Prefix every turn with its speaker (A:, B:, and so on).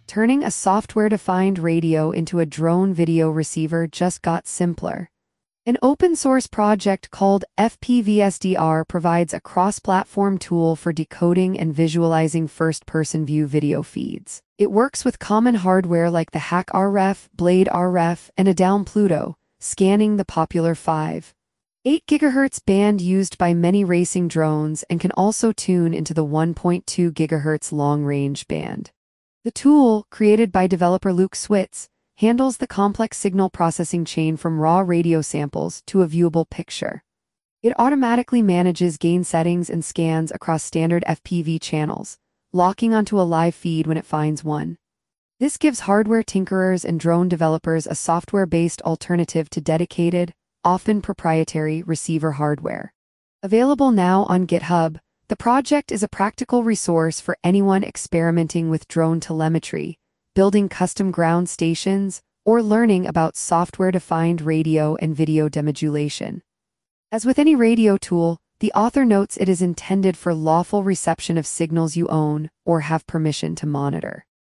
A: Turning a software-defined radio into a drone video receiver just got simpler. An open-source project called FPVSDR provides a cross-platform tool for decoding and visualizing first-person view video feeds. It works with common hardware like the HackRF, Blade RF, and Adown Pluto, scanning the popular 5.8 GHz band used by many racing drones and can also tune into the 1.2 GHz long-range band. The tool, created by developer Luke Switz, handles the complex signal processing chain from raw radio samples to a viewable picture. It automatically manages gain settings and scans across standard FPV channels, locking onto a live feed when it finds one. This gives hardware tinkerers and drone developers a software-based alternative to dedicated, often proprietary receiver hardware. Available now on GitHub, the project is a practical resource for anyone experimenting with drone telemetry, building custom ground stations, or learning about software-defined radio and video demodulation. As with any radio tool, the author notes it is intended for lawful reception of signals you own or have permission to monitor.